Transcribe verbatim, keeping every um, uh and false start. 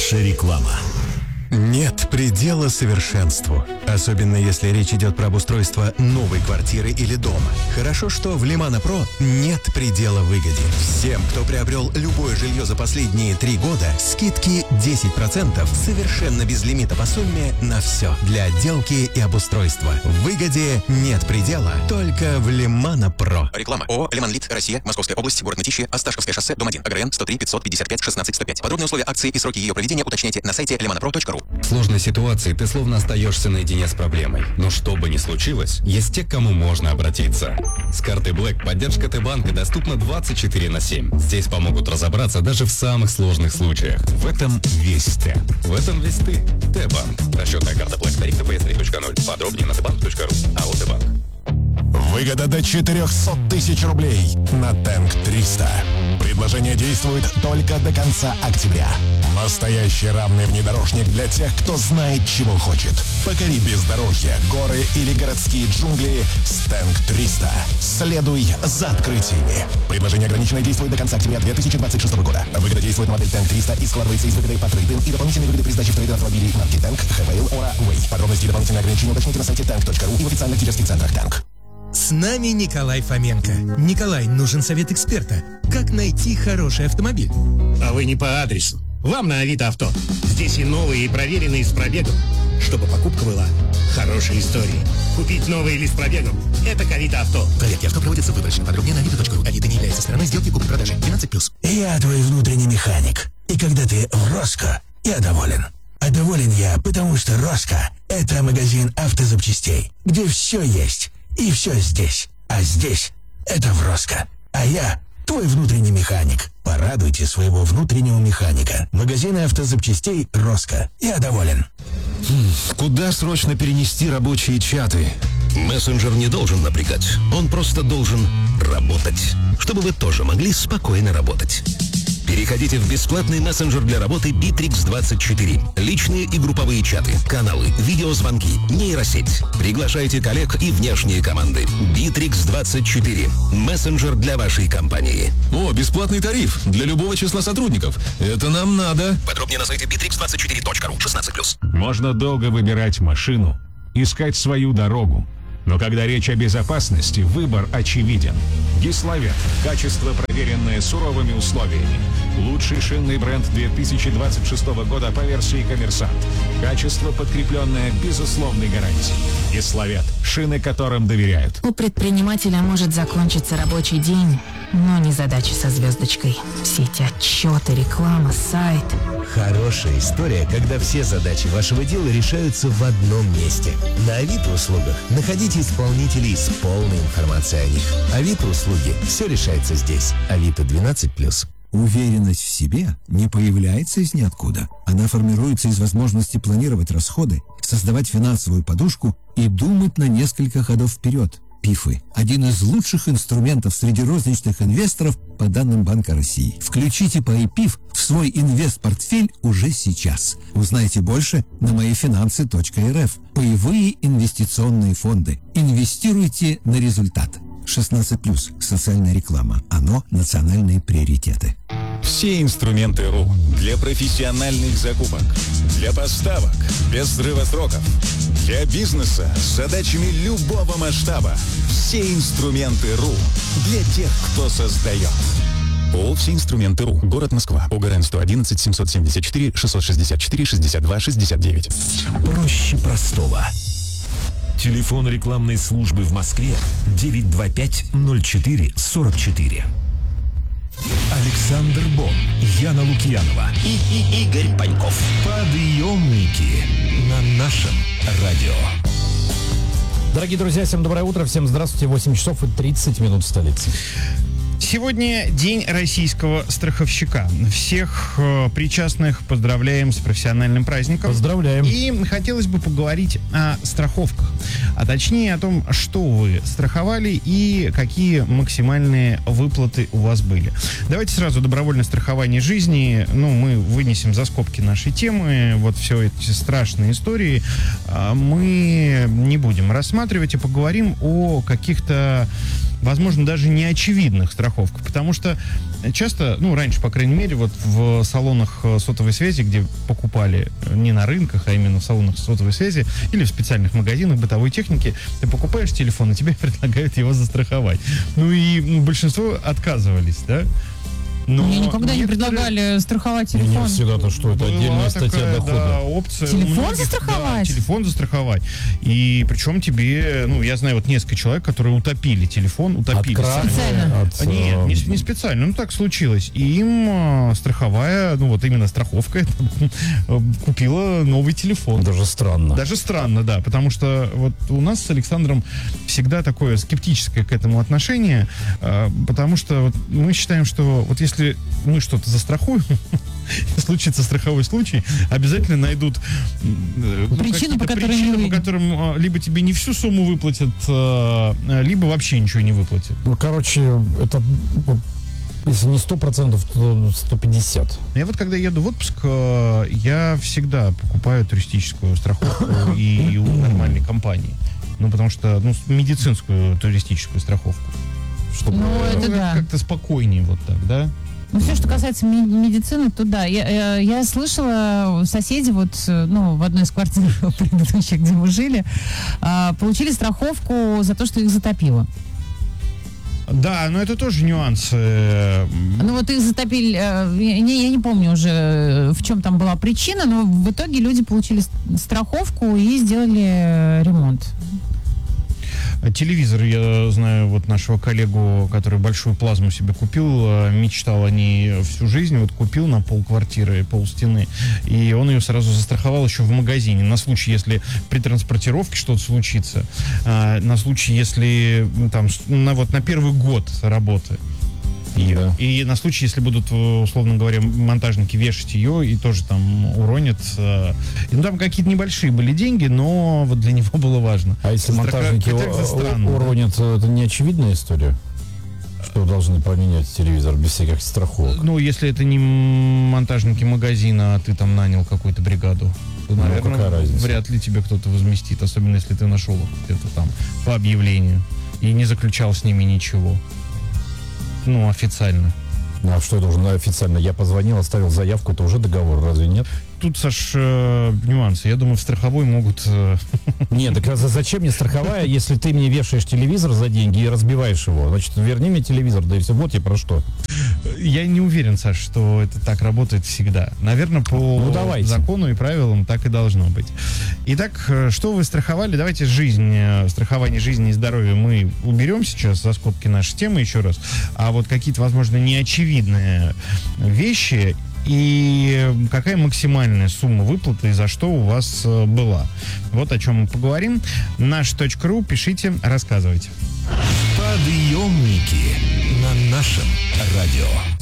Ваша реклама. Нет предела совершенству, особенно если речь идет про обустройство новой квартиры или дома. Хорошо, что в Лимана Про нет предела выгоде. Всем, кто приобрел любое жилье за последние три года, скидки десять процентов совершенно без лимита по сумме на все для отделки и обустройства. В выгоде нет предела, только в Лимана Про. Реклама. ООО «Лиманлит», Россия, Московская область, город Мытищи, Осташковское шоссе, дом один, АГРН сто три пятьсот пятьдесят пять шестнадцать сто пять. Подробные условия акции и сроки ее проведения уточняйте на сайте лиманапро точка ру. В сложной ситуации ты словно остаешься наедине с проблемой. Но что бы ни случилось, есть те, к кому можно обратиться. С картой Black поддержка Т-банка доступна двадцать четыре на семь. Здесь помогут разобраться даже в самых сложных случаях. В этом весь Т. В этом весь ты. Т-банк. Расчетная карта Black. Тариф тэ пэ эс три точка ноль. Подробнее на тэ банк точка ру. АО Т-банк. Выгода до четыреста тысяч рублей на Тэнк триста. Предложение действует только до конца октября. Настоящий равный внедорожник для тех, кто знает, чего хочет. Покори бездорожье, горы или городские джунгли с Тэнк триста. Следуй за открытиями. Предложение ограниченное, действует до конца октября две тысячи двадцать шестого года. Выгода действует на модель Тэнк триста и складывается из выгоды по трейд-ин и дополнительной выгоды при сдаче в трейд автомобилей марки Тэнк, Хэвейл, Ора, Уэй. Подробности и дополнительные ограничения уточните на сайте тэнк точка ру и в официальных дилерских центрах Тэнк. С нами Николай Фоменко. Николай, нужен совет эксперта. Как найти хороший автомобиль? А вы не по адресу. Вам на Авито Авто. Здесь и новые, и проверенные с пробегом. Чтобы покупка была хорошей историей. Купить новый или с пробегом – это к Авито Авто. Проверки авто проводятся выборочно. Подробнее на авито точка ру. Авито не является стороной сделки купли-продажи. двенадцать плюс. Я твой внутренний механик. И когда ты в Роско, я доволен. А доволен я, потому что Роско – это магазин автозапчастей, где все есть. И все здесь. А здесь – это в Роско. А я – твой внутренний механик. Порадуйте своего внутреннего механика. Магазины автозапчастей Роско. Я доволен. Хм, куда срочно перенести рабочие чаты? Мессенджер не должен напрягать. Он просто должен работать. Чтобы вы тоже могли спокойно работать. Переходите в бесплатный мессенджер для работы Битрикс двадцать четыре. Личные и групповые чаты, каналы, видеозвонки, нейросеть. Приглашайте коллег и внешние команды. Битрикс двадцать четыре. Мессенджер для вашей компании. О, бесплатный тариф для любого числа сотрудников. Это нам надо. Подробнее на сайте битрикс двадцать четыре точка ру. шестнадцать плюс. Можно долго выбирать машину, искать свою дорогу. Но когда речь о безопасности, выбор очевиден. Гиславет. Качество, проверенное суровыми условиями. Лучший шинный бренд две тысячи двадцать шестого года по версии «Коммерсант». Качество, подкрепленное безусловной гарантией. Гиславет. Шины, которым доверяют. У предпринимателя может закончиться рабочий день, но не задачи со звездочкой. Все эти отчеты, реклама, сайт. Хорошая история, когда все задачи вашего дела решаются в одном месте. На Авито услугах находите исполнителей с полной информацией о них. Авито услуги. Все решается здесь. Авито двенадцать плюс. Уверенность в себе не появляется из ниоткуда. Она формируется из возможности планировать расходы, создавать финансовую подушку и думать на несколько ходов вперед. ПИФы – один из лучших инструментов среди розничных инвесторов по данным Банка России. Включите пэ ай пи эф в свой инвест-портфель уже сейчас. Узнайте больше на моифинансы точка эр эф. Паевые инвестиционные фонды. Инвестируйте на результат. шестнадцать плюс. Социальная реклама. Оно национальные приоритеты. Все инструменты РУ для профессиональных закупок, для поставок без срыва сроков, для бизнеса с задачами любого масштаба. Все инструменты РУ для тех, кто создает. ООО «Все инструменты РУ». Город Москва. ОГРН сто одиннадцать семьсот семьдесят четыре шестьсот шестьдесят четыре шестьдесят два шестьдесят девять. Проще простого. Телефон рекламной службы в Москве девять два пять ноль четыре сорок четыре. Александр Бон, Яна Лукьянова и, и Игорь Паньков. Подъемники на нашем радио. Дорогие друзья, всем доброе утро, всем здравствуйте. восемь часов и тридцать минут в столице. Сегодня День российского страховщика. Всех э, причастных поздравляем с профессиональным праздником. Поздравляем. И хотелось бы поговорить о страховках. А точнее о том, что вы страховали и какие максимальные выплаты у вас были. Давайте сразу добровольное страхование жизни. Ну, мы вынесем за скобки нашей темы. Вот все эти страшные истории мы не будем рассматривать и поговорим о каких-то возможно, даже неочевидных страховках, потому что часто, ну, раньше, по крайней мере, вот в салонах сотовой связи, где покупали не на рынках, а именно в салонах сотовой связи или в специальных магазинах бытовой техники, ты покупаешь телефон, и тебе предлагают его застраховать. Ну и ну, большинство отказывались, да? Но Мне никогда не некоторые... предлагали страховать телефон. Всегда-то что, это Была отдельная статья такая, дохода. Да, опция. Телефон многих, застраховать? Да, телефон застраховать. И причем тебе, ну, я знаю вот несколько человек, которые утопили телефон, утопили. От крана? Специально? От, Нет, не, не специально, ну так случилось. И им э, страховая, ну вот именно страховка э, купила новый телефон. Даже странно. Даже странно, да, потому что вот у нас с Александром всегда такое скептическое к этому отношение, э, потому что вот мы считаем, что вот если мы что-то застрахуем, случится страховой случай, обязательно найдут ну, Причину, по которой причины, не- по которым э, либо тебе не всю сумму выплатят, э, либо вообще ничего не выплатят. Ну, короче, это, вот, если не сто процентов, то сто пятьдесят. Я вот когда еду в отпуск, э, я всегда покупаю туристическую страховку и у нормальной компании. Ну, потому что, ну, медицинскую туристическую страховку. Чтобы Ну, это ну, да. как-то спокойнее вот так, да? Ну, все, что касается ми- медицины, то да. Я, э, я слышала, соседи вот, э, ну, в одной из квартир предыдущих, где мы жили, а, получили страховку за то, что их затопило. Да, но это тоже нюансы. Ну, вот их затопили, э, я, не- я не помню уже, э, в чем там была причина, но в итоге люди получили с- страховку и сделали э, ремонт. Телевизор, я знаю, вот нашего коллегу, который большую плазму себе купил, э, мечтал о ней всю жизнь, вот купил на полквартиры, полстены, и он ее сразу застраховал еще в магазине, на случай, если при транспортировке что-то случится, э, на случай, если ну, там, с- на, вот на первый год работы. И, Да. и на случай, если будут, условно говоря, монтажники вешать ее и тоже там уронят. э, и, ну, там какие-то небольшие были деньги, но вот для него было важно. А если Страха- монтажники это как-то странно, у- да? уронят, это не очевидная история? Что должны поменять телевизор без всяких страховок? Ну, если это не монтажники магазина, а ты там нанял какую-то бригаду, то, Ну, наверное, какая разница? вряд ли тебе кто-то возместит, особенно если ты нашел их где-то там по объявлению и не заключал с ними ничего. Ну, официально. Ну, а что я должен официально? Я позвонил, оставил заявку, это уже договор, разве нет? Тут, Саш, э, нюансы. Я думаю, в страховой могут... э, Нет, так а за- зачем мне страховая, если ты мне вешаешь телевизор за деньги и разбиваешь его? Значит, верни мне телевизор, да и все. Вот я про что. Я не уверен, Саш, что это так работает всегда. Наверное, по Ну, давайте. закону и правилам так и должно быть. Итак, э, что вы страховали? Давайте жизнь, э, страхование жизни и здоровья мы уберем сейчас за скобки нашей темы еще раз. А вот какие-то, возможно, неочевидные вещи и какая максимальная сумма выплаты и за что у вас э, была. Вот о чем мы поговорим. наш точка ру, пишите, рассказывайте. Подъемники на нашем радио.